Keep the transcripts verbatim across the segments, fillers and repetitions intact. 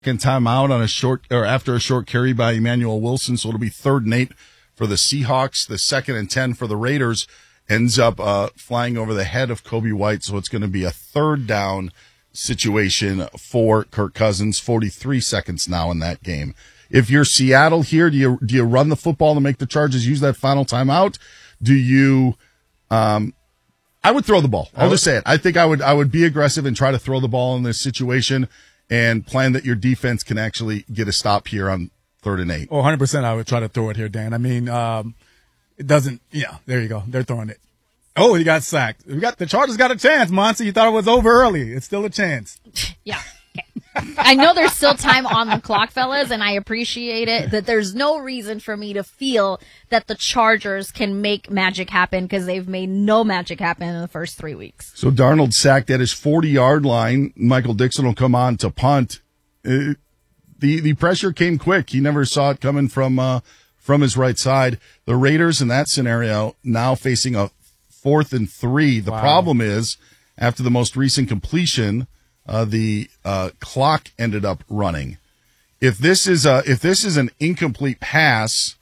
timeout on a short or after a short carry by Emmanuel Wilson. So it'll be third and eight for the Seahawks. The second and ten for the Raiders ends up uh, flying over the head of Kobe White. So it's going to be a third down situation for Kirk Cousins. forty-three seconds now in that game. If you're Seattle here, do you do you run the football to make the Chargers use that final timeout? Do you? Um, I would throw the ball. I'll just say it. I think I would I would be aggressive and try to throw the ball in this situation and plan that your defense can actually get a stop here on third and eight. Oh, one hundred percent I would try to throw it here, Dan. I mean, um, it doesn't, yeah, there you go. They're throwing it. Oh, he got sacked. We got the Chargers got a chance, Monty. You thought it was over early. It's still a chance. Yeah. Okay. I know there's still time on the clock, fellas, and I appreciate it that there's no reason for me to feel that the Chargers can make magic happen because they've made no magic happen in the first three weeks. So Darnold sacked at his forty-yard line. Michael Dixon will come on to punt. Uh, the the pressure came quick. He never saw it coming from uh, from his right side. The Raiders in that scenario now facing a fourth and three. The wow. problem is after the most recent completion, Uh, the uh, clock ended up running. If this is a, if this is an incomplete pass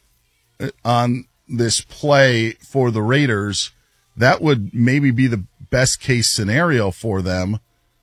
on this play for the Raiders, that would maybe be the best case scenario for them,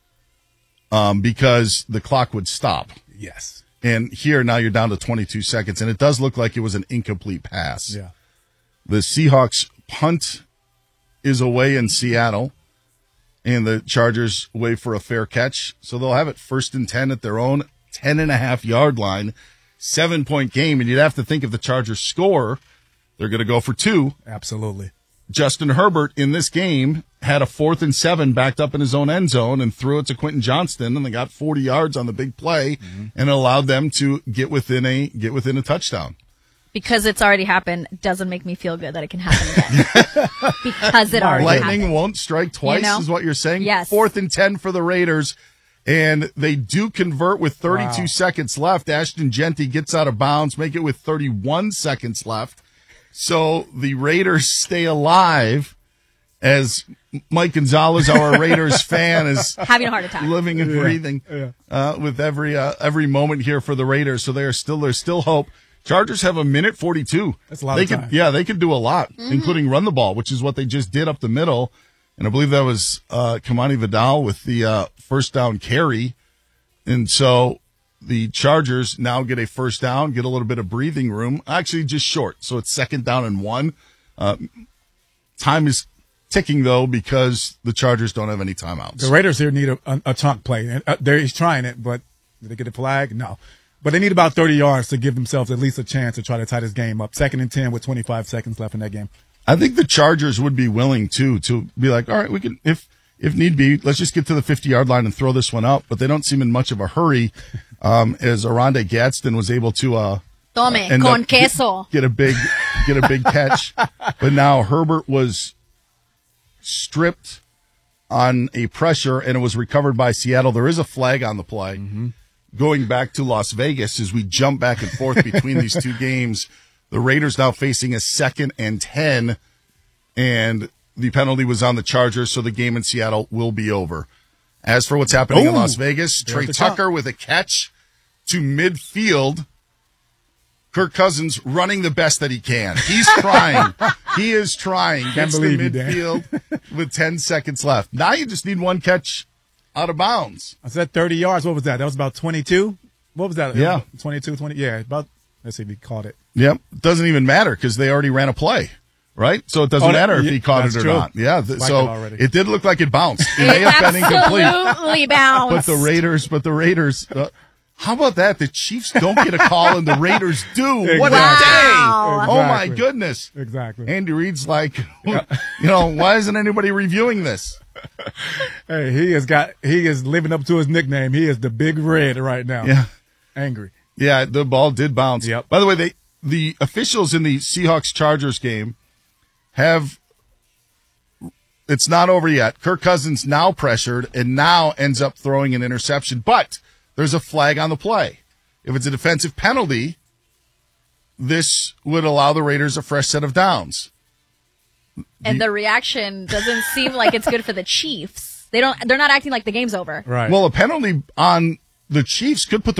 um, because the clock would stop. Yes. And here now you're down to twenty-two seconds, and it does look like it was an incomplete pass. Yeah. The Seahawks punt is away in Seattle. And the Chargers wait for a fair catch. So they'll have it first and ten at their own ten and a half yard line, seven point game. And you'd have to think if the Chargers score, they're going to go for two. Absolutely. Justin Herbert in this game had a fourth and seven backed up in his own end zone and threw it to Quentin Johnston, and they got forty yards on the big play, mm-hmm. and it allowed them to get within a, get within a touchdown. Because it's already happened doesn't make me feel good that it can happen again. Because it already Lightning happened. won't strike twice, you know? Is what you're saying? Yes. Fourth and ten for the Raiders, and they do convert with thirty-two wow. seconds left. Ashton Genty gets out of bounds, make it with thirty-one seconds left. So the Raiders stay alive as Mike Gonzalez, our Raiders fan, is having a heart attack, living and yeah. breathing yeah. Uh, with every uh, every moment here for the Raiders. So they are still there's still hope. Chargers have a minute forty-two. That's a lot they of could, time. Yeah, they could do a lot, mm-hmm. including run the ball, which is what they just did up the middle. And I believe that was uh, Kamani Vidal with the uh, first down carry. And so the Chargers now get a first down, get a little bit of breathing room. Actually, just short. So it's second down and one. Uh, time is ticking, though, because the Chargers don't have any timeouts. The Raiders here need a, a, a chunk play. And uh, they're he's trying it, but did they get a flag? No. But they need about thirty yards to give themselves at least a chance to try to tie this game up. Second and ten with twenty-five seconds left in that game. I think the Chargers would be willing, too, to be like, all right, we can, if if need be, let's just get to the fifty-yard line and throw this one up. But they don't seem in much of a hurry, um, as Aronde Gadsden was able to uh, Tome, uh, con queso. Get, get a big get a big catch. But now Herbert was stripped on a pressure, and it was recovered by Seattle. There is a flag on the play. Mm-hmm. Going back to Las Vegas, as we jump back and forth between these two games, the Raiders now facing a second and ten, and the penalty was on the Chargers, so the game in Seattle will be over. As for what's happening Ooh, in Las Vegas, Trey Tucker count. with a catch to midfield. Kirk Cousins running the best that he can. He's trying. He is trying. Can't Gets to believe you, midfield with ten seconds left. Now you just need one catch out of bounds. I said thirty yards. What was that? That was about twenty-two? What was that? Yeah. twenty-two, twenty. Yeah, about, let's see if he caught it. Yep. It doesn't even matter because they already ran a play, right? So it doesn't oh, matter that, if he caught it or true. not. Yeah. Th- like so it, it did look like it bounced. It It may have been incomplete. absolutely bounced. But the Raiders, but the Raiders, uh, how about that? The Chiefs don't get a call and the Raiders do. Exactly. What a Wow. day. Exactly. Oh my goodness. Exactly. Andy Reid's like, you know, why isn't anybody reviewing this? Hey, he has got, he is living up to his nickname. He is the Big Red right now. Yeah. Angry. Yeah, the ball did bounce. Yep. By the way, they the officials in the Seahawks-Chargers game have – it's not over yet. Kirk Cousins now pressured and now ends up throwing an interception. But there's a flag on the play. If it's a defensive penalty, this would allow the Raiders a fresh set of downs. And the reaction doesn't seem like it's good for the Chiefs. They don't. They're not acting like the game's over. Right. Well, a penalty on the Chiefs could put